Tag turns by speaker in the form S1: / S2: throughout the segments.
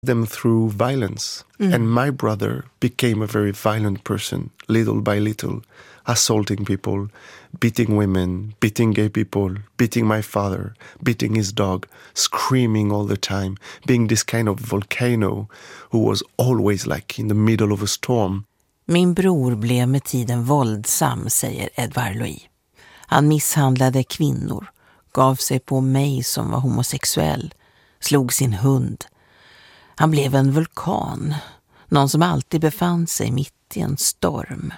S1: them through violence. And my brother became a very violent person, little by little, assaulting people, beating women, beating gay people, beating my father, beating his dog, screaming all the time, being this kind of volcano who was always like in the middle of a storm.
S2: Min bror blev med tiden våldsam, säger Edvard Louis. Han misshandlade kvinnor, gav sig på mig som var homosexuell, slog sin hund. Han blev en vulkan, någon som alltid befann sig mitt i en storm.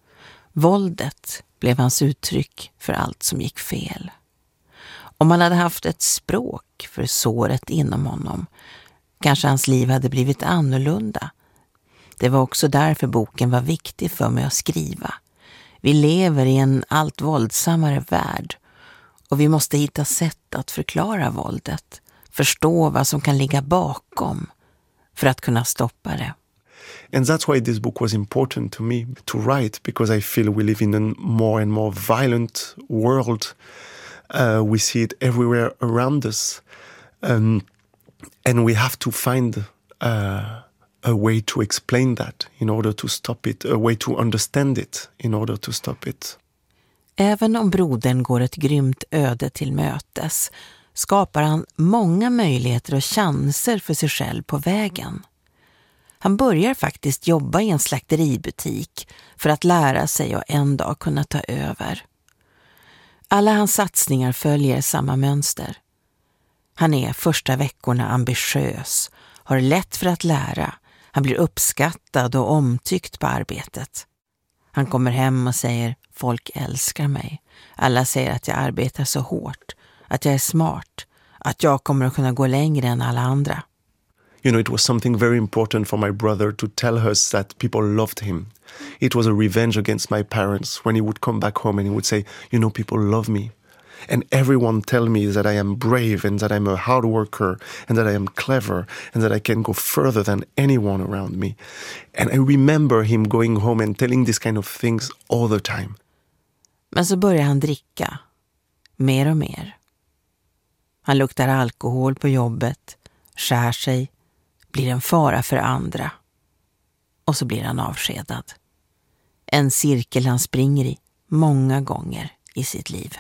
S2: Våldet blev hans uttryck för allt som gick fel. Om han hade haft ett språk för såret inom honom, kanske hans liv hade blivit annorlunda. Det var också därför boken var viktig för mig att skriva. Vi lever i en allt våldsammare värld och vi måste hitta sätt att förklara våldet, förstå vad som kan ligga bakom för att kunna stoppa det.
S1: And that's why this book was important to me to write, because I feel we live in a more and more violent world. We see it everywhere around us. And we have to find a way to explain that in order to stop it, a way to understand it in order to stop it.
S2: Även om brodern går ett grymt öde till mötes skapar han många möjligheter och chanser för sig själv på vägen. Han börjar faktiskt jobba i en slakteributik för att lära sig och en dag kunna ta över. Alla hans satsningar följer samma mönster. Han är första veckorna ambitiös, har lätt för att lära. Han blir uppskattad och omtyckt på arbetet. Han kommer hem och säger, folk älskar mig. Alla säger att jag arbetar så hårt, att jag är smart, att jag kommer att kunna gå längre än alla andra.
S1: You know, it was something very important for my brother to tell us that people loved him. It was a revenge against my parents when he would come back home and he would say, you know, people love me. And everyone tell me that I am brave and that I'm a hard worker and that I am clever and that I can go further than anyone around me. And I remember him going home and telling these kind of things all the time.
S2: Men så börjar han dricka. Mer och mer. Han luktar alkohol på jobbet, skär sig, blir en fara för andra. Och så blir han avskedad. En cirkel han springer i många gånger i sitt liv.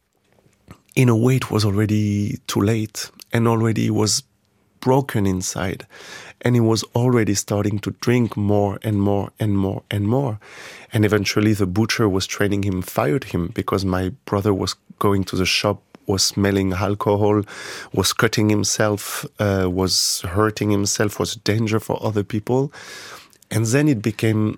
S1: In a way it was already too late and already he was broken inside and he was already starting to drink more and more and more and more. And eventually the butcher was training him, fired him because my brother was going to the shop, was smelling alcohol, was cutting himself, was hurting himself, was danger for other people. And then it became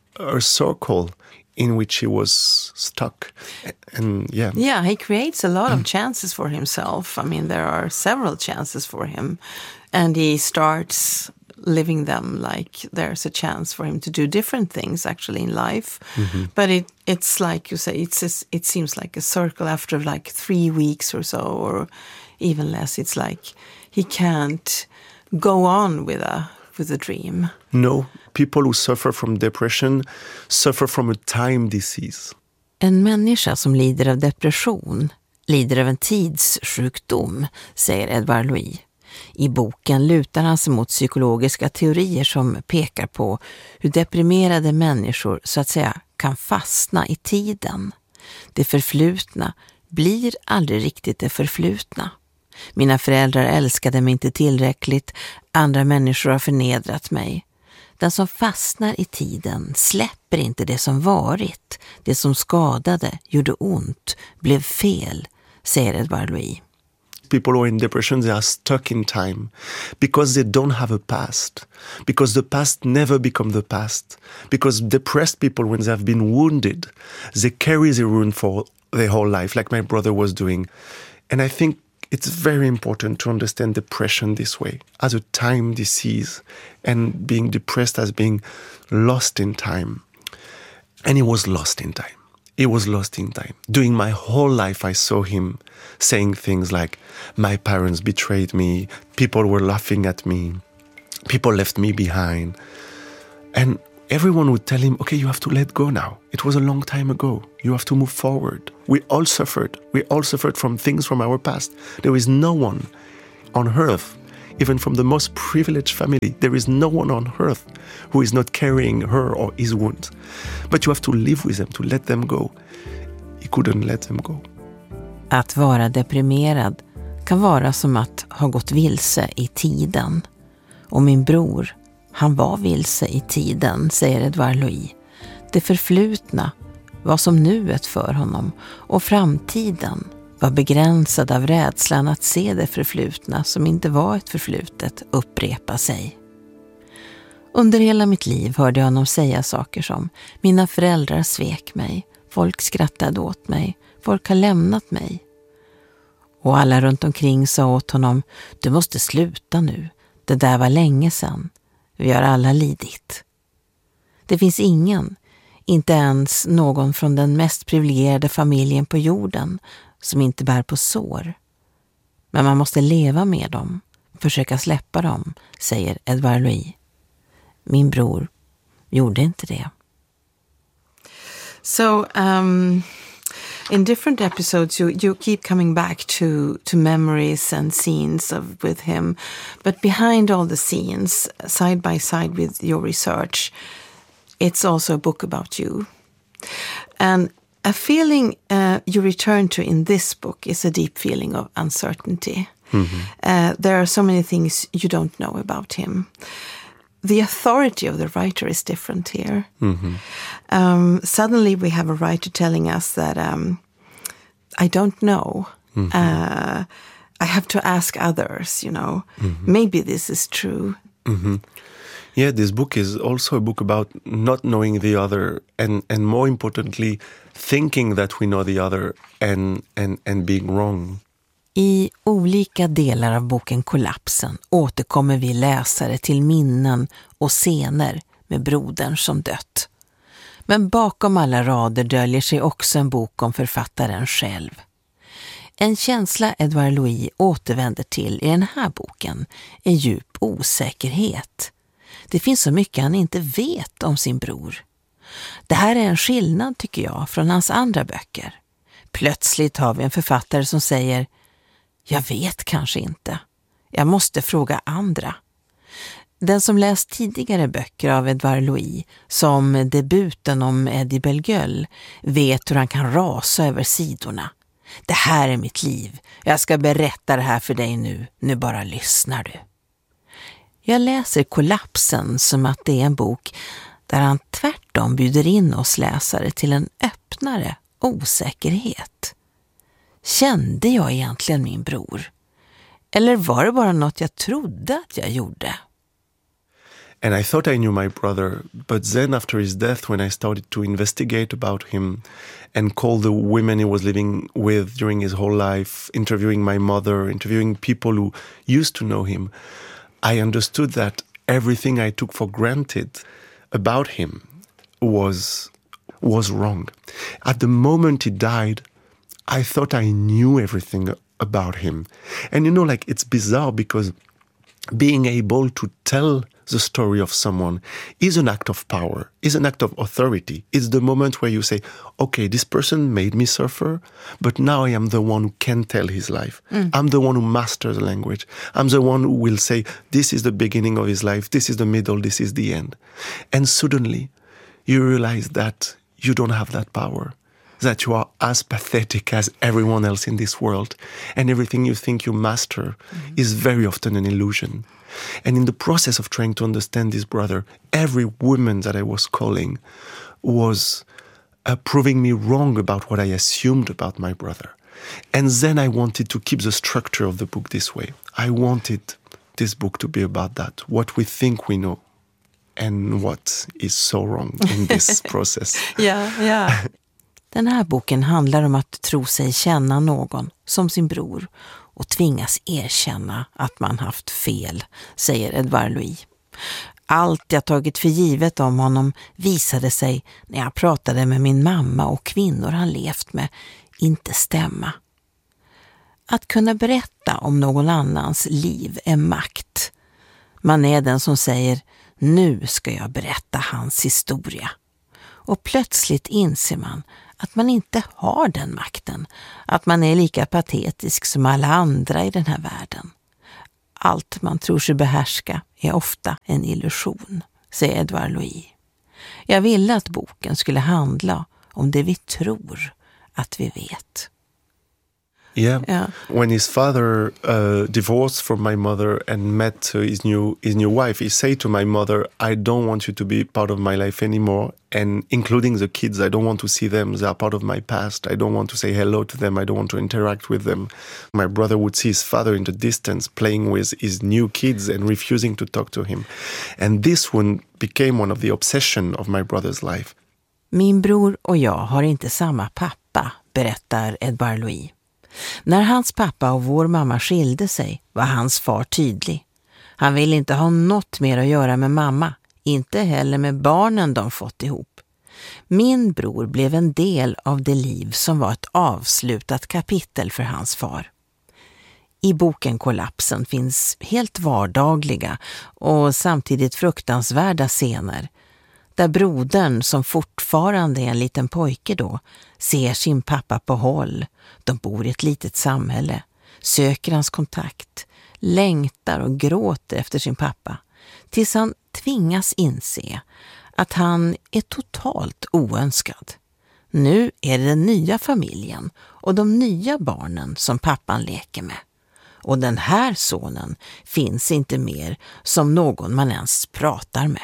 S1: a circle in which he was stuck. And
S2: yeah, he creates a lot of chances for himself. I mean, there are several chances for him. And he starts living them like there's a chance for him to do different things actually in life. Mm-hmm. But it's like you say, it seems like a circle after like 3 weeks or so, or even less. It's like he can't go on with a dream.
S1: No, people who suffer from depression suffer from a time disease.
S2: En människa som lider av depression lider av en tidssjukdom, säger Edvard Louis. I boken lutar han sig mot psykologiska teorier som pekar på hur deprimerade människor så att säga kan fastna i tiden. Det förflutna blir aldrig riktigt det förflutna. Mina föräldrar älskade mig inte tillräckligt, andra människor har förnedrat mig. Den som fastnar i tiden släpper inte det som varit, det som skadade, gjorde ont, blev fel, säger Edvard Louis.
S1: People who are in depression, they are stuck in time because they don't have a past, because the past never become the past, because depressed people, when they have been wounded, they carry the wound for their whole life, like my brother was doing. And I think it's very important to understand depression this way, as a time disease, and being depressed as being lost in time. And he was lost in time. He was lost in time. During my whole life, I saw him saying things like, my parents betrayed me, people were laughing at me, people left me behind. And everyone would tell him, okay, you have to let go now. It was a long time ago. You have to move forward. We all suffered. We all suffered from things from our past. There is no one on earth even from the most privileged family. There is no one on earth who is not carrying her or his wounds. But you have to live with them, to let them go. He couldn't let them go.
S2: Att vara deprimerad kan vara som att ha gått vilse i tiden. Och min bror, han var vilse i tiden, säger Edvard Louis. Det förflutna var som nuet för honom, och framtiden var begränsad av rädslan att se det förflutna som inte var ett förflutet upprepa sig. Under hela mitt liv hörde jag honom säga saker som: mina föräldrar svek mig, folk skrattade åt mig, folk har lämnat mig. Och alla runt omkring sa åt honom: du måste sluta nu, det där var länge sedan, vi har alla lidit. Det finns ingen, inte ens någon från den mest privilegierade familjen på jorden, som inte bär på sår. Men man måste leva med dem, försöka släppa dem, säger Edvard Louis. Min bror gjorde inte det.
S3: So, in different episodes, you keep coming back to memories and scenes with him. But behind all the scenes, side by side with your research, it's also a book about you. And a feeling you return to in this book is a deep feeling of uncertainty. Mm-hmm. There are so many things you don't know about him. The authority of the writer is different here. Mm-hmm. Suddenly we have a writer telling us that I don't know. Mm-hmm. I have to ask others, you know. Mm-hmm. Maybe this is true.
S1: Mm-hmm. Yeah, this book is also a book about not knowing the other and more importantly, thinking that we know the other and being wrong.
S2: I olika delar av boken Kollapsen återkommer vi läsare till minnen och scener med brodern som dött. Men bakom alla rader döljer sig också en bok om författaren själv. En känsla Edvard Louis återvänder till i den här boken är djup osäkerhet. Det finns så mycket han inte vet om sin bror. Det här är en skillnad, tycker jag, från hans andra böcker. Plötsligt har vi en författare som säger: jag vet kanske inte. Jag måste fråga andra. Den som läst tidigare böcker av Edvard Louis, som debuten om Eddie Bellegueule, vet hur han kan rasa över sidorna. Det här är mitt liv. Jag ska berätta det här för dig nu. Nu bara lyssnar du. Jag läser Kollapsen som att det är en bok där han tvärtom bjuder in oss läsare till en öppnare osäkerhet. Kände jag egentligen min bror? Eller var det bara något jag trodde att jag gjorde?
S1: And I thought I knew my brother, but then after his death, when I started to investigate about him and call the women he was living with during his whole life, interviewing my mother, interviewing people who used to know him, I understood that everything I took for granted about him was wrong. At the moment he died, I thought I knew everything about him. And you know, like, it's bizarre because being able to tell the story of someone is an act of power, is an act of authority. It's the moment where you say, okay, this person made me suffer, but now I am the one who can tell his life. I'm the one who masters the language. I'm the one who will say, this is the beginning of his life, this is the middle, this is the end. And suddenly you realize that you don't have that power, that you are as pathetic as everyone else in this world, and everything you think you master is very often an illusion. And in the process of trying to understand this brother, every woman that I was calling was proving me wrong about what I assumed about my brother. And then I wanted to keep the structure of the book this way. I wanted this book to be about that, what we think we know and what is so wrong in this process.
S3: Yeah.
S2: Den här boken handlar om att tro sig känna någon som sin bror och tvingas erkänna att man haft fel, säger Edvard Louis. Allt jag tagit för givet om honom visade sig när jag pratade med min mamma och kvinnor han levt med inte stämma. Att kunna berätta om någon annans liv är makt. Man är den som säger, nu ska jag berätta hans historia. Och plötsligt inser man att man inte har den makten, att man är lika patetisk som alla andra i den här världen. Allt man tror sig behärska är ofta en illusion, säger Edvard Louis. Jag ville att boken skulle handla om det vi tror att vi vet.
S1: Yeah. When his father divorced from my mother and met his new wife, he said to my mother, "I don't want you to be part of my life anymore, and including the kids, I don't want to see them. They are part of my past. I don't want to say hello to them. I don't want to interact with them." My brother would see his father in the distance playing with his new kids and refusing to talk to him. And this one became one of the obsession of my brother's life.
S2: Min bror och jag har inte samma pappa, berättar Edvard Louis. När hans pappa och vår mamma skilde sig var hans far tydlig. Han ville inte ha något mer att göra med mamma, inte heller med barnen de fått ihop. Min bror blev en del av det liv som var ett avslutat kapitel för hans far. I boken Kollapsen finns helt vardagliga och samtidigt fruktansvärda scener där brodern, som fortfarande är en liten pojke då, ser sin pappa på håll. De bor i ett litet samhälle, söker hans kontakt, längtar och gråter efter sin pappa, tills han tvingas inse att han är totalt oönskad. Nu är det den nya familjen och de nya barnen som pappan leker med. Och den här sonen finns inte mer som någon man ens pratar med.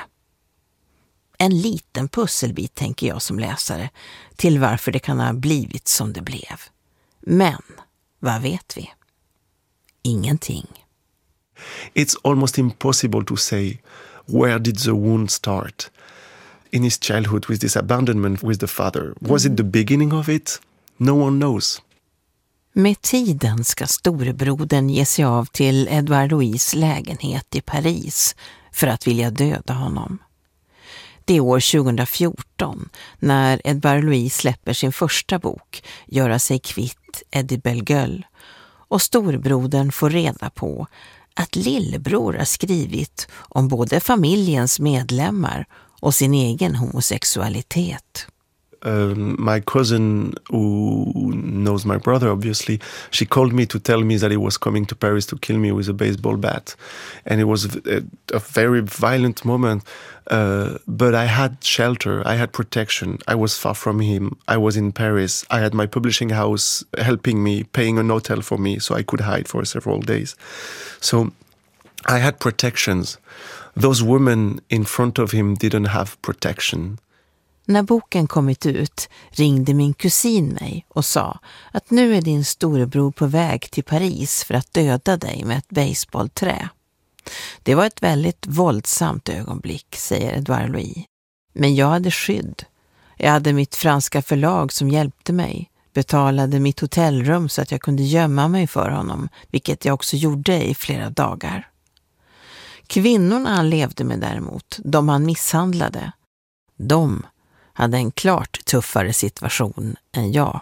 S2: En liten pusselbit, tänker jag som läsare, till varför det kan ha blivit som det blev. Men vad vet vi? Ingenting.
S1: It's almost impossible to say, where did the wound start? In his childhood, with this abandonment with the father. Was it the beginning of it? No one knows.
S2: Med tiden ska storebrodern ge sig av till Edvard Louis lägenhet i Paris för att vilja döda honom. Det är år 2014 när Edvard Louis släpper sin första bok, Göra sig kvitt Eddie Bellegueule, och storbrodern får reda på att lillebror har skrivit om både familjens medlemmar och sin egen homosexualitet.
S1: My cousin, who knows my brother, obviously, she called me to tell me that he was coming to Paris to kill me with a baseball bat. And it was a very violent moment, but I had shelter, I had protection, I was far from him, I was in Paris, I had my publishing house helping me, paying an hotel for me, so I could hide for several days. So I had protections. Those women in front of him didn't have protection.
S2: När boken kommit ut ringde min kusin mig och sa att nu är din storebror på väg till Paris för att döda dig med ett baseballträ. Det var ett väldigt våldsamt ögonblick, säger Edvard Louis. Men jag hade skydd. Jag hade mitt franska förlag som hjälpte mig, betalade mitt hotellrum så att jag kunde gömma mig för honom, vilket jag också gjorde i flera dagar. Kvinnorna han levde med däremot, de han misshandlade, de hade en klart tuffare situation än jag.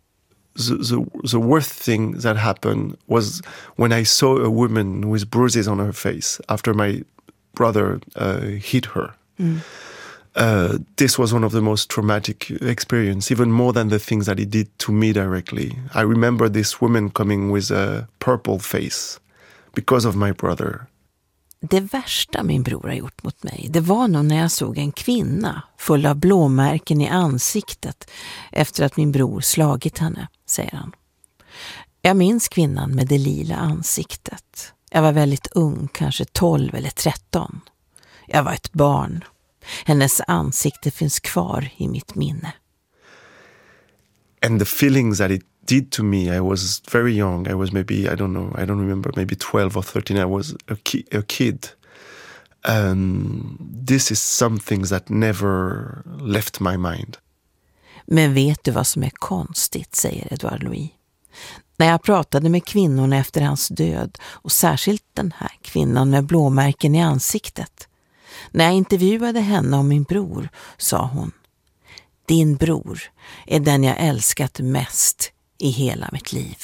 S1: The worst thing that happened was when I saw a woman with bruises on her face after my brother hit her. This was one of the most traumatic experiences, even more than the things that he did to me directly. I remember this woman coming with a purple face because of my brother.
S2: Det värsta min bror har gjort mot mig, det var nog när jag såg en kvinna full av blåmärken i ansiktet efter att min bror slagit henne, säger han. Jag minns kvinnan med det lila ansiktet. Jag var väldigt ung, kanske 12 eller 13. Jag var ett barn. Hennes ansikte finns kvar i mitt minne.
S1: And the feelings that it did to me, I was very young. I was maybe, I don't remember, maybe 12 or 13. I was a kid. This is something that never left my mind.
S2: Men vet du vad som är konstigt, säger Edvard Louis. När jag pratade med kvinnorna efter hans död, och särskilt den här kvinnan med blåmärken i ansiktet. När jag intervjuade henne om min bror, sa hon: din bror är den jag älskat mest i hela mitt liv.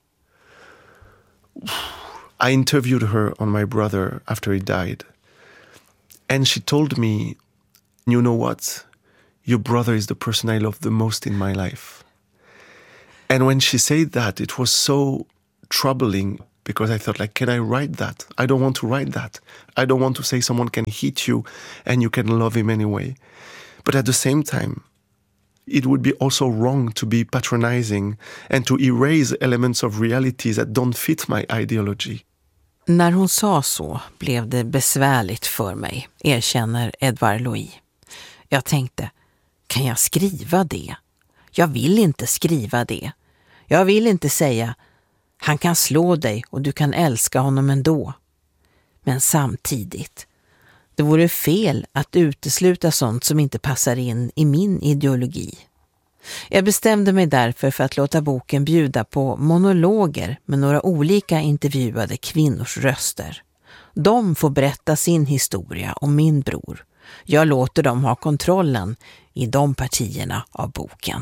S1: I interviewed her on my brother after he died. And she told me, you know what? Your brother is the person I love the most in my life. And when she said that, it was so troubling because I thought, like, can I write that? I don't want to write that. I don't want to say someone can hit you and you can love him anyway. But at the same time, it would be also wrong to be patronizing and to erase elements of reality that don't fit my ideology.
S2: När hon sa så blev det besvärligt för mig, erkänner Edvard Louis. Jag tänkte, kan jag skriva det? Jag vill inte skriva det. Jag vill inte säga, han kan slå dig och du kan älska honom ändå. Men samtidigt, det vore fel att utesluta sånt som inte passar in i min ideologi. Jag bestämde mig därför för att låta boken bjuda på monologer med några olika intervjuade kvinnors röster. De får berätta sin historia om min bror. Jag låter dem ha kontrollen i de partierna av boken.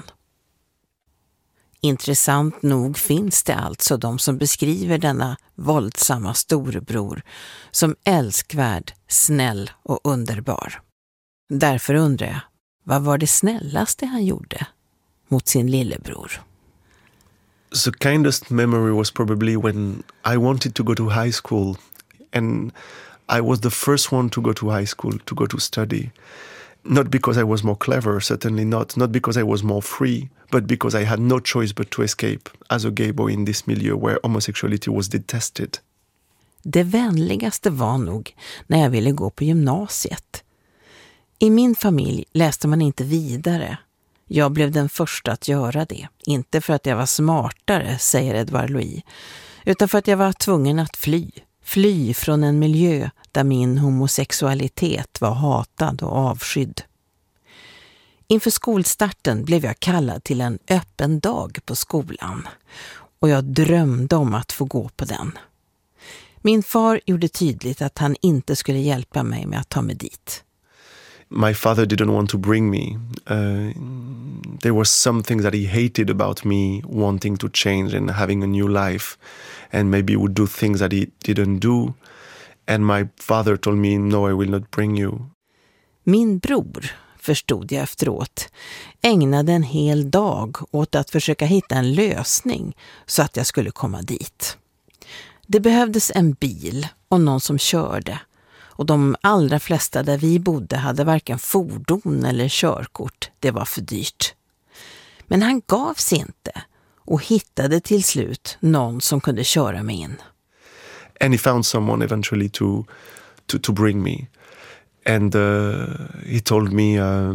S2: Intressant nog finns det alltså de som beskriver denna våldsamma storebror som älskvärd, snäll och underbar. Därför undrar jag, vad var det snällaste han gjorde mot sin lillebror?
S1: The kindest memory was probably when I wanted to go to high school, and I was the first one to go to high school, to go to study. Not because I was more clever, certainly not because I was more free, but because I had no choice but to escape as a gay boy in this milieu where homosexuality was detested.
S2: Det vänligaste var nog när jag ville gå på gymnasiet. I min familj läste man inte vidare. Jag blev den första att göra det. Inte för att jag var smartare, säger Edvard Louis, utan för att jag var tvungen att fly. Fly från en miljö där min homosexualitet var hatad och avskydd. Inför skolstarten blev jag kallad till en öppen dag på skolan och jag drömde om att få gå på den. Min far gjorde tydligt att han inte skulle hjälpa mig med att ta mig dit.
S1: My father didn't want to bring me. There was something that he hated about me wanting to change and having a new life, and maybe would do things that he didn't do. And my father told me, no, I will not bring you.
S2: Min bror, förstod jag efteråt, ägnade en hel dag åt att försöka hitta en lösning så att jag skulle komma dit. Det behövdes en bil och någon som körde. Och de allra flesta där vi bodde hade varken fordon eller körkort. Det var för dyrt. Men han gav sig inte och hittade till slut någon som kunde köra mig in.
S1: And he found someone eventually to bring me. And he told me,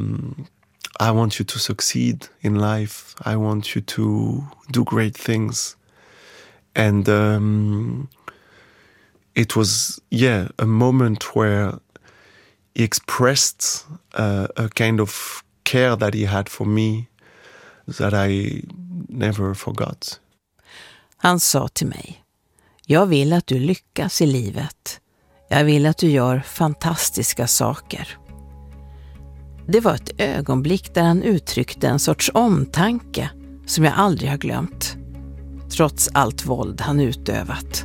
S1: I want you to succeed in life. I want you to do great things. And it was, a moment where he expressed a kind of care that he had for me that I never forgot.
S2: Han sa till mig, jag vill att du lyckas i livet. Jag vill att du gör fantastiska saker. Det var ett ögonblick där han uttryckte en sorts omtanke som jag aldrig har glömt. Trots allt våld han utövat.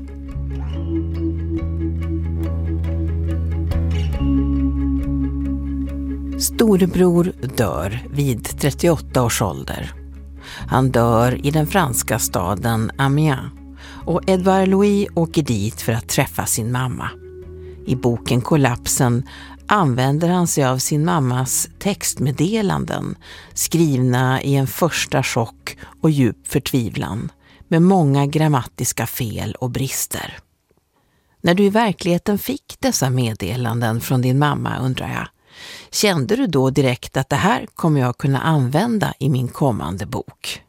S2: Storebror dör vid 38 års ålder. Han dör i den franska staden Amiens och Edvard Louis åker dit för att träffa sin mamma. I boken Kollapsen använder han sig av sin mammas textmeddelanden skrivna i en första chock och djup förtvivlan med många grammatiska fel och brister. När du i verkligheten fick dessa meddelanden från din mamma, undrar jag, kände du då direkt att det här kommer jag kunna använda i min kommande bok?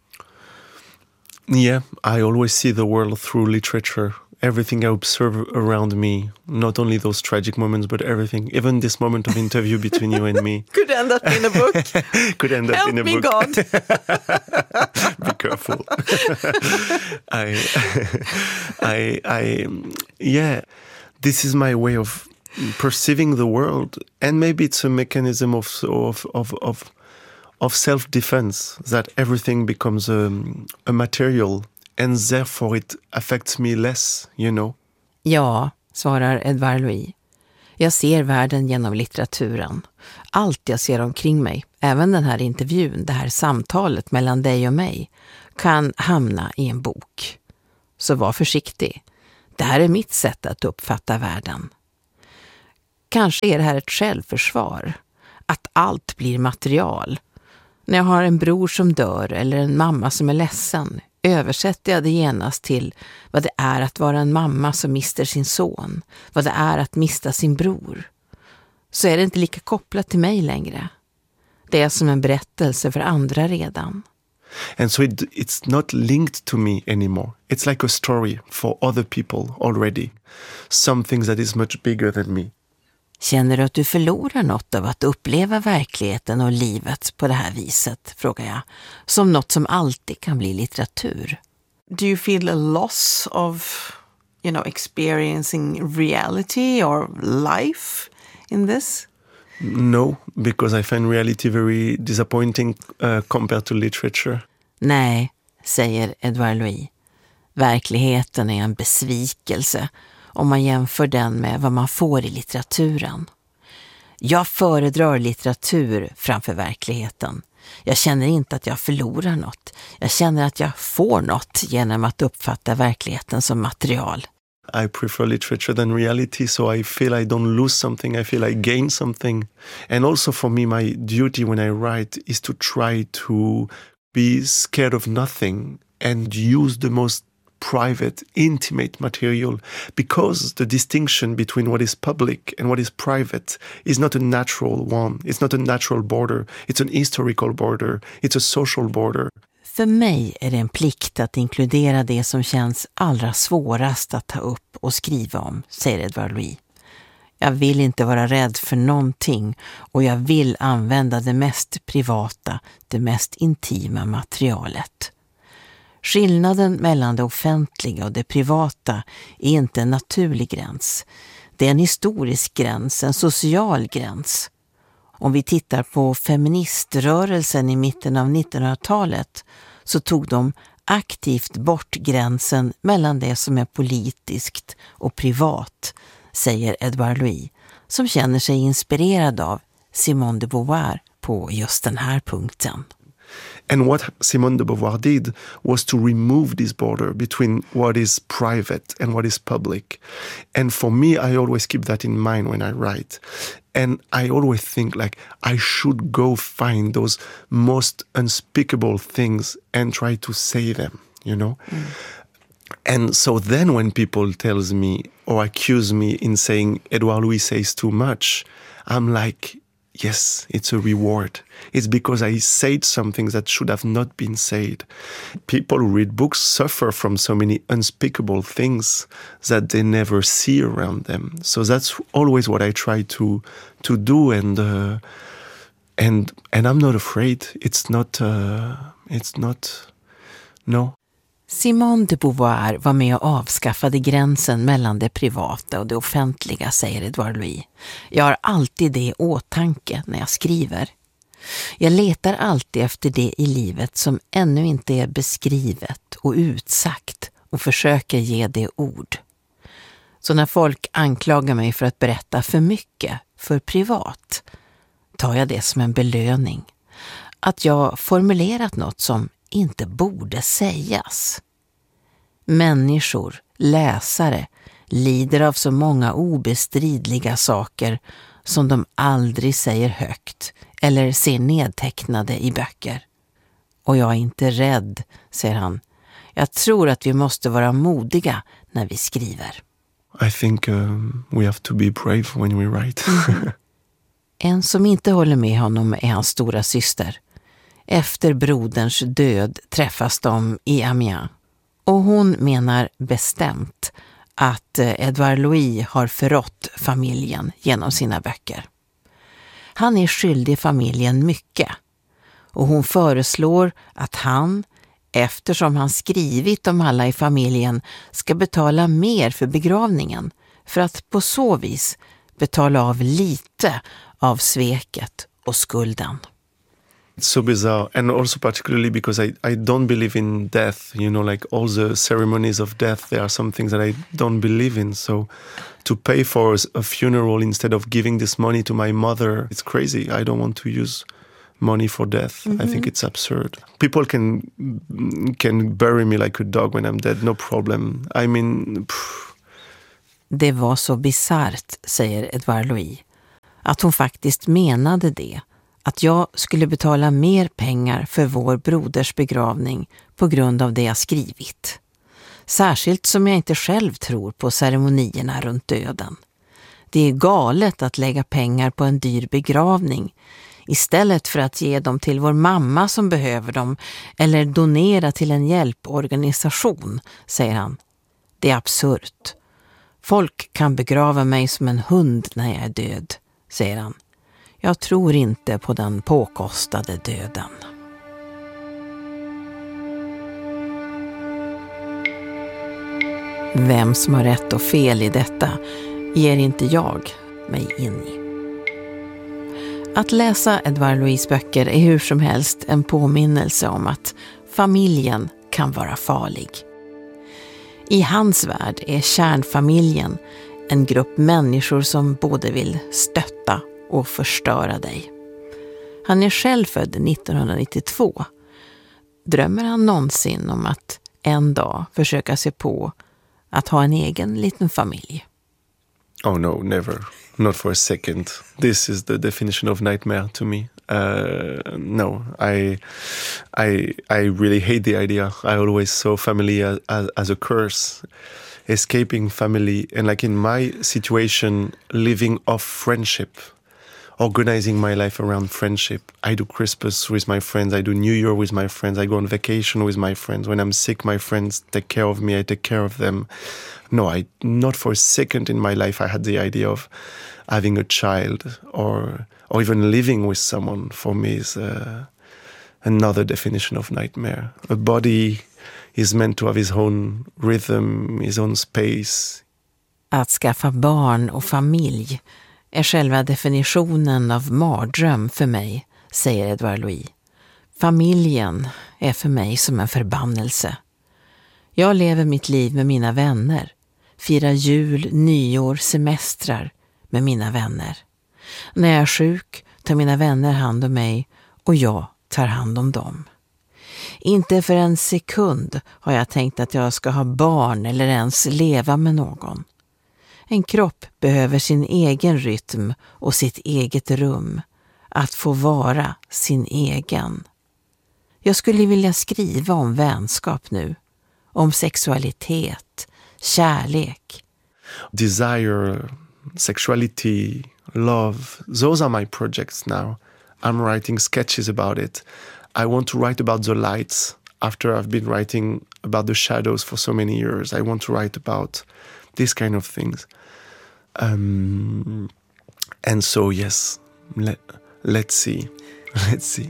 S1: Yeah, I always see the world through literature. Everything I observe around me, not only those tragic moments, but everything, even this moment of interview between you and me.
S2: Could end up in a book.
S1: Could end up in a book.
S2: Help me, God.
S1: Be careful. This is my way of perceiving the world, and maybe it's a mechanism of self-defense, that everything becomes a material, and therefore it affects me less, you know.
S2: Ja, svarar Edvard Louis. Jag ser världen genom litteraturen. Allt jag ser omkring mig, även den här intervjun, det här samtalet mellan dig och mig, kan hamna i en bok. Så var försiktig. Det här är mitt sätt att uppfatta världen. Kanske är det här ett självförsvar. Att allt blir material. När jag har en bror som dör eller en mamma som är ledsen översätter jag det genast till vad det är att vara en mamma som mister sin son. Vad det är att mista sin bror. Så är det inte lika kopplat till mig längre. Det är som en berättelse för andra redan.
S1: And so it's not linked to me anymore. It's like a story for other people already. Something that is much bigger than me.
S2: Känner du att du förlorar något av att uppleva verkligheten och livet på det här viset, frågar jag. Som något som alltid kan bli litteratur.
S3: Do you feel a loss of, experiencing reality or life in this?
S1: No, because I find reality very disappointing compared to literature.
S2: Nej, säger Edvard Louis. Verkligheten är en besvikelse om man jämför den med vad man får i litteraturen. Jag föredrar litteratur framför verkligheten. Jag känner inte att jag förlorar något. Jag känner att jag får något genom att uppfatta verkligheten som material.
S1: I prefer literature than reality, so I feel I don't lose something, I feel I gain something. And also for me, my duty when I write is to try to be scared of nothing and use the most private, intimate material, because the distinction between what is public and what is private is not a natural one. It's not a natural border. It's an historical border. It's a social border.
S2: För mig är det en plikt att inkludera det som känns allra svårast att ta upp och skriva om, säger Edvard Louis. Jag vill inte vara rädd för någonting och jag vill använda det mest privata, det mest intima materialet. Skillnaden mellan det offentliga och det privata är inte en naturlig gräns. Det är en historisk gräns, en social gräns. Om vi tittar på feministrörelsen i mitten av 1900-talet så tog de aktivt bort gränsen mellan det som är politiskt och privat, säger Edvard Louis, som känner sig inspirerad av Simone de Beauvoir på just den här punkten.
S1: And what Simone de Beauvoir did was to remove this border between what is private and what is public. And for me, I always keep that in mind when I write. And I always think like I should go find those most unspeakable things and try to say them, And so then when people tells me or accuse me in saying Edvard Louis says too much, I'm like, yes, it's a reward. It's because I said something that should have not been said. People who read books suffer from so many unspeakable things that they never see around them. So that's always what I try to do, and I'm not afraid. It's not. No.
S2: Simone de Beauvoir var med och avskaffade gränsen mellan det privata och det offentliga, säger Edvard Louis. Jag har alltid det i åtanke när jag skriver. Jag letar alltid efter det i livet som ännu inte är beskrivet och utsagt och försöker ge det ord. Så när folk anklagar mig för att berätta för mycket, för privat, tar jag det som en belöning. Att jag formulerat något som inte borde sägas. Människor, läsare, lider av så många obestridliga saker som de aldrig säger högt eller ser nedtecknade i böcker. Och jag är inte rädd, säger han. Jag tror att vi måste vara modiga när vi skriver.
S1: I think we have to be brave when we write.
S2: En som inte håller med honom är hans stora syster. Efter broderns död träffas de i Amiens. Och hon menar bestämt att Edvard Louis har förrått familjen genom sina böcker. Han är skyldig familjen mycket. Och hon föreslår att han, eftersom han skrivit om alla i familjen, ska betala mer för begravningen för att på så vis betala av lite av sveket och skulden.
S1: It's so bizarre, and also particularly because I don't believe in death, like all the ceremonies of death, there are some things that I don't believe in. So to pay for a funeral instead of giving this money to my mother, it's crazy. I don't want to use money for death. I think it's absurd. People can bury me like a dog when I'm dead, no problem. I mean,
S2: Det var så bizarrt, säger Edvard Louis, att hon faktiskt menade det, att jag skulle betala mer pengar för vår broders begravning på grund av det jag skrivit. Särskilt som jag inte själv tror på ceremonierna runt döden. Det är galet att lägga pengar på en dyr begravning istället för att ge dem till vår mamma som behöver dem eller donera till en hjälporganisation, säger han. Det är absurt. Folk kan begrava mig som en hund när jag är död, säger han. Jag tror inte på den påkostade döden. Vem som har rätt och fel i detta ger inte jag mig in i. Att läsa Edvard Louis böcker är hur som helst en påminnelse om att familjen kan vara farlig. I hans värld är kärnfamiljen en grupp människor som både vill stötta och förstöra dig. Han är själv född 1992. Drömmer han någonsin om att en dag försöka se på att ha en egen liten familj?
S1: Oh no, never. Not for a second. This is the definition of nightmare to me. No, I really hate the idea. I always saw family as a curse. Escaping family, and like in my situation, living off friendship. Organizing my life around friendship. I do Christmas with my friends. I do New Year with my friends. I go on vacation with my friends. When I'm sick, my friends take care of me. I take care of them. No, not for a second in my life I had the idea of having a child or even living with someone. For me is another definition of nightmare. A body is meant to have his own rhythm, his own space.
S2: Att skaffa barn och familj är själva definitionen av mardröm för mig, säger Edvard Louis. Familjen är för mig som en förbannelse. Jag lever mitt liv med mina vänner, firar jul, nyår, semestrar med mina vänner. När jag är sjuk tar mina vänner hand om mig och jag tar hand om dem. Inte för en sekund har jag tänkt att jag ska ha barn eller ens leva med någon. En kropp behöver sin egen rytm och sitt eget rum. Att få vara sin egen. Jag skulle vilja skriva om vänskap nu. Om sexualitet, kärlek.
S1: Desire, sexuality, love. Those are my projects now. I'm writing sketches about it. I want to write about the lights after I've been writing about the shadows for so many years. I want to write about these kind of things. And so, yes, let's see. Let's see.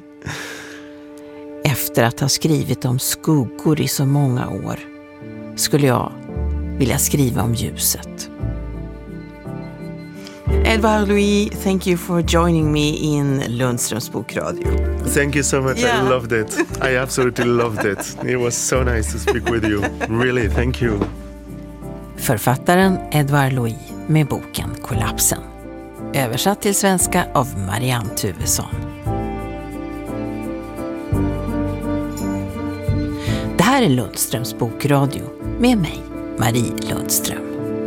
S2: Efter att ha skrivit om skuggor i så många år skulle jag vilja skriva om ljuset.
S3: Edvard Louis, thank you for joining me in Lundströms Bokradio.
S1: Thank you so much. Yeah. I loved it. I absolutely loved it. It was so nice to speak with you. Really, thank you.
S2: Författaren Edvard Louis med boken Kollapsen. Översatt till svenska av Marianne Tuvesson. Det här är Lundströms Bokradio med mig, Marie Lundström.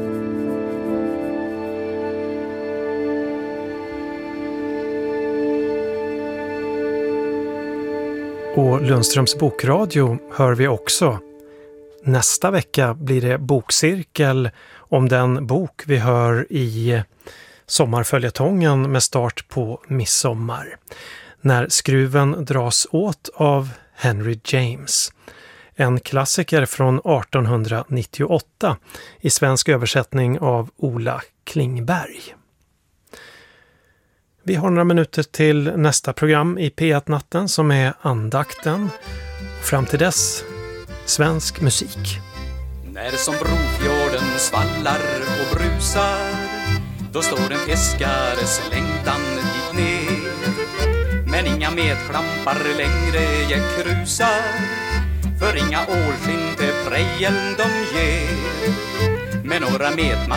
S4: Och Lundströms Bokradio hör vi också. Nästa vecka blir det bokcirkel om den bok vi hör i sommarföljetongen med start på midsommar. När skruven dras åt av Henry James. En klassiker från 1898 i svensk översättning av Ola Klingberg. Vi har några minuter till nästa program i P1-natten som är andakten. Och fram till dess, svensk musik.
S5: När som Brofjorden svallar och brusar, då står en fiskares längtan dit ner. Men inga medklampar längre jag krusar, för inga ålskinn till prejen de ger. Med några medmaskar